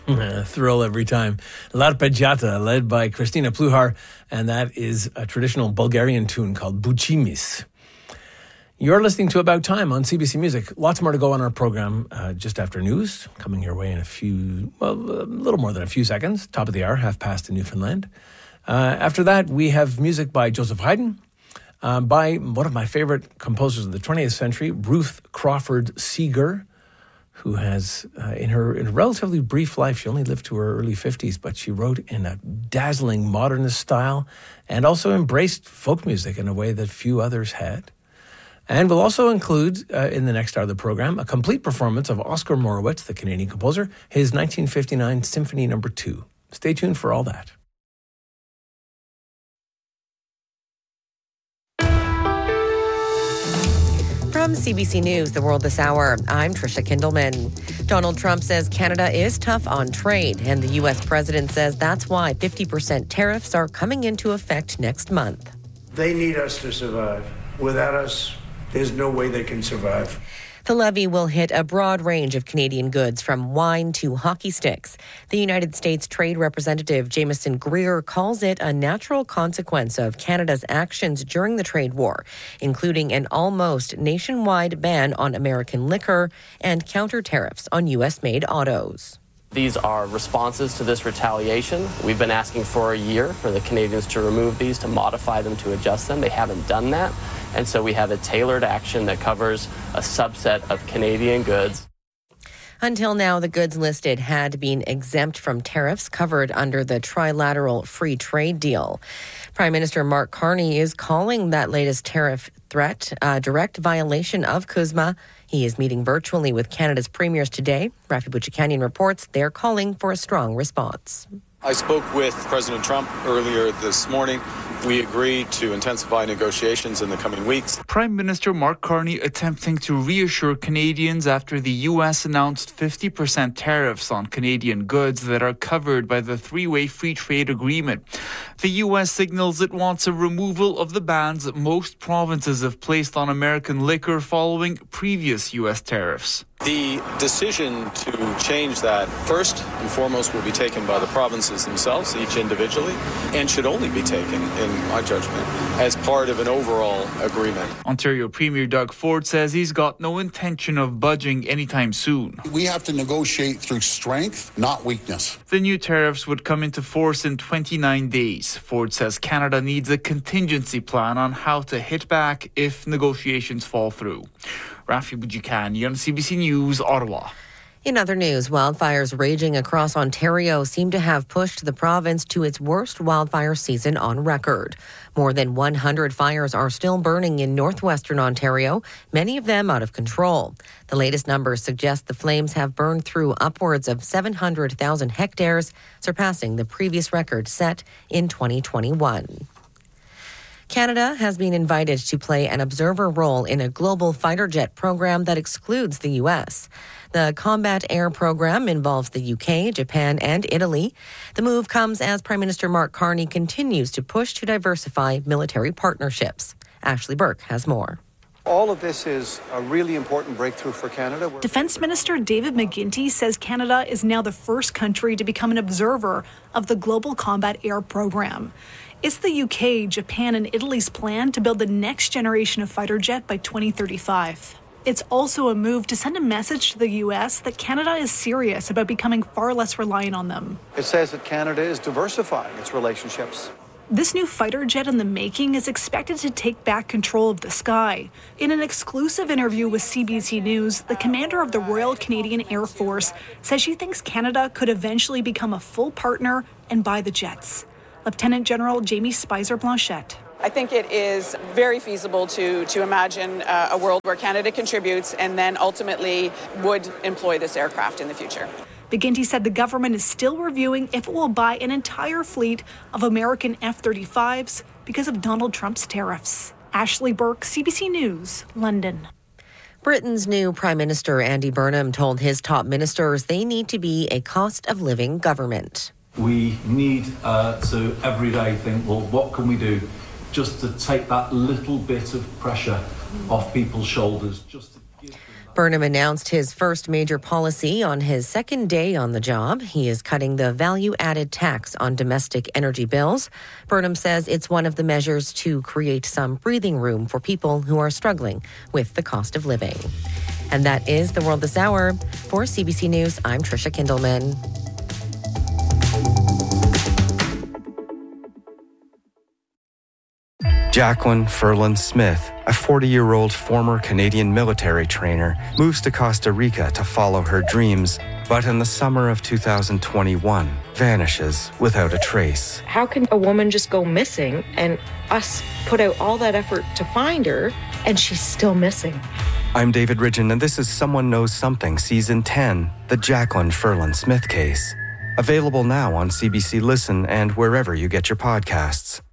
Thrill every time. L'Arpeggiata, led by Christina Pluhar, and that is a traditional Bulgarian tune called Buchimis. You're listening to About Time on CBC Music. Lots more to go on our program just after news, coming your way in a little more than a few seconds. Top of the hour, 5:30 in Newfoundland. After that, we have music by Joseph Haydn, by one of my favorite composers of the 20th century, Ruth Crawford Seeger, who has, in a relatively brief life, she only lived to her early 50s, but she wrote in a dazzling modernist style and also embraced folk music in a way that few others had. And we'll also include, in the next hour of the program, a complete performance of Oscar Morowitz, the Canadian composer, his 1959 Symphony No. 2. Stay tuned for all that. From CBC News, The World This Hour, I'm Tricia Kindleman. Donald Trump says Canada is tough on trade, and the U.S. president says that's why 50% tariffs are coming into effect next month. They need us to survive. Without us, there's no way they can survive. The levy will hit a broad range of Canadian goods, from wine to hockey sticks. The United States Trade Representative Jameson Greer calls it a natural consequence of Canada's actions during the trade war, including an almost nationwide ban on American liquor and counter tariffs on U.S.-made autos. These are responses to this retaliation. We've been asking for a year for the Canadians to remove these, to modify them, to adjust them. They haven't done that. And so we have a tailored action that covers a subset of Canadian goods. Until now, the goods listed had been exempt from tariffs covered under the trilateral free trade deal. Prime Minister Mark Carney is calling that latest tariff threat a direct violation of CUSMA. He is meeting virtually with Canada's premiers today. Rafi Buchikanian reports they're calling for a strong response. I spoke with President Trump earlier this morning. We agreed to intensify negotiations in the coming weeks. Prime Minister Mark Carney attempting to reassure Canadians after the U.S. announced 50% tariffs on Canadian goods that are covered by the three-way free trade agreement. The U.S. signals it wants a removal of the bans most provinces have placed on American liquor following previous U.S. tariffs. The decision to change that, first and foremost, will be taken by the provinces themselves, each individually, and should only be taken, in my judgment, as part of an overall agreement. Ontario Premier Doug Ford says he's got no intention of budging anytime soon. We have to negotiate through strength, not weakness. The new tariffs would come into force in 29 days. Ford says Canada needs a contingency plan on how to hit back if negotiations fall through. Rafi Boudjikani on CBC News, Ottawa. In other news, wildfires raging across Ontario seem to have pushed the province to its worst wildfire season on record. More than 100 fires are still burning in northwestern Ontario, many of them out of control. The latest numbers suggest the flames have burned through upwards of 700,000 hectares, surpassing the previous record set in 2021. Canada has been invited to play an observer role in a global fighter jet program that excludes the U.S. The Combat Air program involves the UK, Japan, and Italy. The move comes as Prime Minister Mark Carney continues to push to diversify military partnerships. Ashley Burke has more. All of this is a really important breakthrough for Canada. Defence Minister David McGuinty says Canada is now the first country to become an observer of the Global Combat Air program. It's the UK, Japan, and Italy's plan to build the next generation of fighter jet by 2035. It's also a move to send a message to the US that Canada is serious about becoming far less reliant on them. It says that Canada is diversifying its relationships. This new fighter jet in the making is expected to take back control of the sky. In an exclusive interview with CBC News, the commander of the Royal Canadian Air Force says she thinks Canada could eventually become a full partner and buy the jets. Lieutenant General Jamie Spicer-Blanchette. I think it is very feasible to imagine a world where Canada contributes and then ultimately would employ this aircraft in the future. McGuinty said the government is still reviewing if it will buy an entire fleet of American F-35s because of Donald Trump's tariffs. Ashley Burke, CBC News, London. Britain's new Prime Minister Andy Burnham told his top ministers they need to be a cost of living government. We need to every day think, well, what can we do just to take that little bit of pressure off people's shoulders? Burnham announced his first major policy on his second day on the job. He is cutting the value-added tax on domestic energy bills. Burnham says it's one of the measures to create some breathing room for people who are struggling with the cost of living. And that is The World This Hour. For CBC News, I'm Trisha Kindelman. Jacqueline Ferland Smith, a 40-year-old former Canadian military trainer, moves to Costa Rica to follow her dreams, but in the summer of 2021, vanishes without a trace. How can a woman just go missing and us put out all that effort to find her and she's still missing? I'm David Ridgen, and this is Someone Knows Something, Season 10, the Jacqueline Ferland Smith case. Available now on CBC Listen and wherever you get your podcasts.